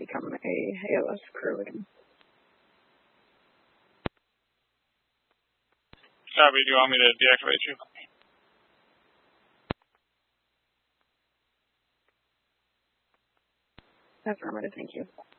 become a ALS crew again. Copy. Do you want me to deactivate you? Affirmative, thank you.